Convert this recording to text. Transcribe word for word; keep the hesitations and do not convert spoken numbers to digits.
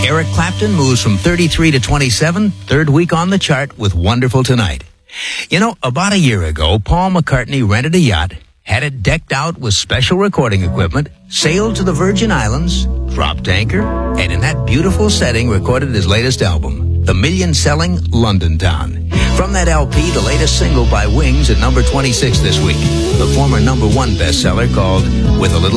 Eric Clapton moves from thirty-three to twenty-seven, third week on the chart with Wonderful Tonight. You know, about a year ago, Paul McCartney rented a yacht, had it decked out with special recording equipment, sailed to the Virgin Islands, dropped anchor, and in that beautiful setting recorded his latest album, the million-selling London Town. From that L P, the latest single by Wings at number twenty-six this week, the former number one bestseller called With a Little